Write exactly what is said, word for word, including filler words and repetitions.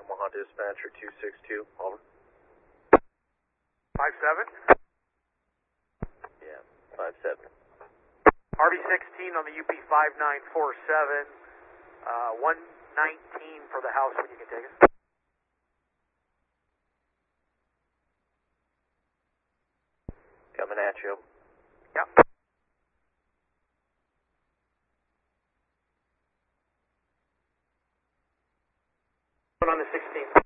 Omaha Dispatcher two six two, over. five seven? Yeah, five seven. R V sixteen on the U P five nine four seven, uh, one nineteen for the house when you can take us. Coming at you. Yep. On the sixteenth.